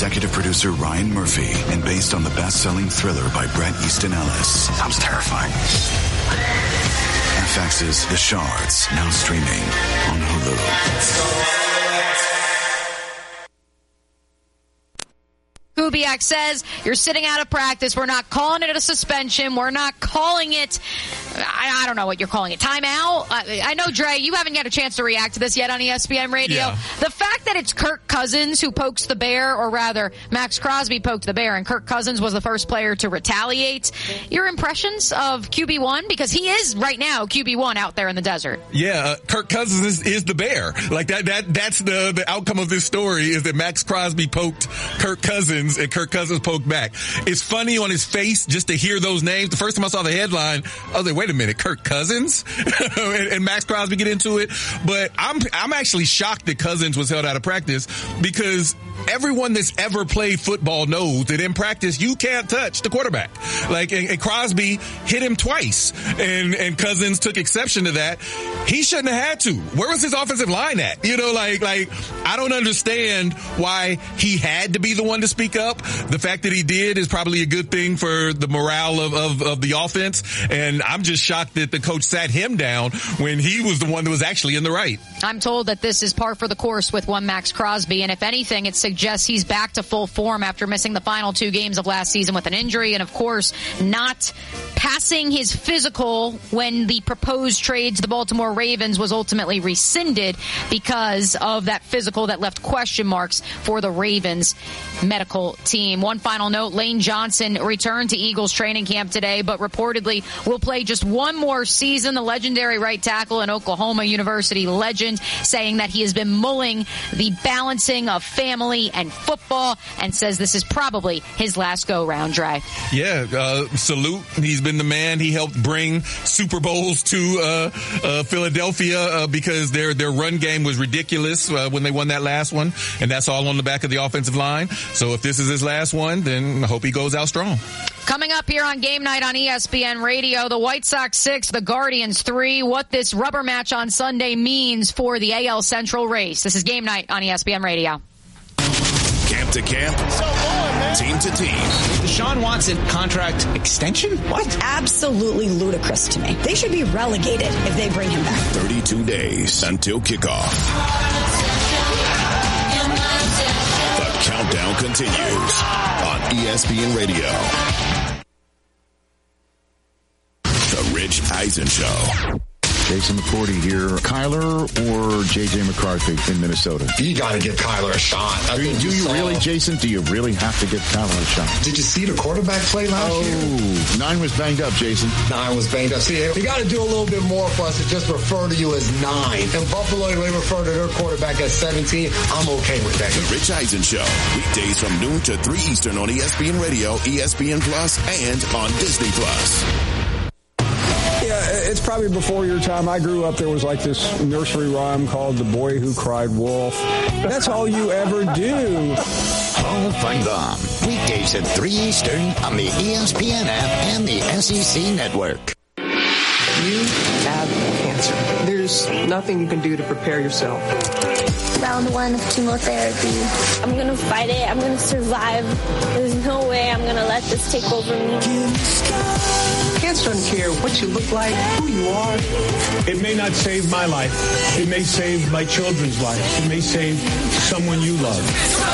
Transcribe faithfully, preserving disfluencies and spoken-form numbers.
executive producer Ryan Murphy, and based on the best-selling thriller by Bret Easton Ellis. Sounds terrifying. F X's The Shards, now streaming on Hulu. Kubiak says, you're sitting out of practice. We're not calling it a suspension. We're not calling it, I, I don't know what you're calling it, timeout. I, I know, Dre, you haven't had a chance to react to this yet on E S P N Radio. Yeah. The fact that it's Kirk Cousins who pokes the bear, or rather, Max Crosby poked the bear, and Kirk Cousins was the first player to retaliate. Your impressions of Q B one? Because he is, right now, Q B one out there in the desert. Yeah, uh, Kirk Cousins is, is the bear. Like, that, that, that's the, the outcome of this story, is that Max Crosby poked Kirk Cousins, and Kirk Cousins poked back. It's funny on his face just to hear those names. The first time I saw the headline, I was like, wait a minute, Kirk Cousins? and, and Max Crosby get into it. But I'm, I'm actually shocked that Cousins was held out of practice, because everyone that's ever played football knows that in practice you can't touch the quarterback. Like, and, and Crosby hit him twice, and, and Cousins took exception to that. He shouldn't have had to. Where was his offensive line at? You know, like, like, I don't understand why he had to be the one to speak up. The fact that he did is probably a good thing for the morale of, of, of the offense. And I'm just shocked that the coach sat him down when he was the one that was actually in the right. I'm told that this is par for the course with one Max Crosby, and if anything, it suggests he's back to full form after missing the final two games of last season with an injury, and of course, not passing his physical when the proposed trade to the Baltimore Ravens was ultimately rescinded because of that physical that left question marks for the Ravens medical team. One final note, Lane Johnson returned to Eagles training camp today, but reportedly will play just one more season. The legendary right tackle and Oklahoma University legend saying that he has been mulling the balancing of family and football, and says this is probably his last go-round, Dre. Yeah, uh, salute. He's been the man. He helped bring Super Bowls to uh, uh, Philadelphia uh, because their their run game was ridiculous uh, when they won that last one, and that's all on the back of the offensive line. So if this is his last one, then I hope he goes out strong. Coming up here on Game Night on E S P N Radio, the White Sox six, the Guardians three, what this rubber match on Sunday means for the A L Central race. This is Game Night on E S P N Radio. Camp to camp, so on, team to team. Deshaun Watson contract extension? What? Absolutely ludicrous to me. They should be relegated if they bring him back. thirty-two days until kickoff. The countdown continues on E S P N Radio. The Rich Eisen Show. Jason McCourty here. Kyler or J J McCarthy in Minnesota? You got to give Kyler a shot. I do you, do you really, Jason? Do you really have to give Kyler a shot? Did you see the quarterback play last oh, year? Nine was banged up, Jason. Nine was banged up. See, you got to do a little bit more for us to just refer to you as nine. And Buffalo, they refer to their quarterback as seventeen. I'm okay with that. The Rich Eisen Show. Weekdays from noon to three Eastern on E S P N Radio, E S P N Plus, and on Disney Plus. Yeah, it's probably before your time. I grew up, there was like this nursery rhyme called The Boy Who Cried Wolf. That's all you ever do. Hall of Fun Bomb. Weekdays at three Eastern on the E S P N app and the S E C network. You have cancer. There's nothing you can do to prepare yourself. Round one of chemotherapy. I'm going to fight it. I'm going to survive. There's no way I'm going to let this take over me. Cancer doesn't care what you look like, who you are. It may not save my life. It may save my children's life. It may save someone you love.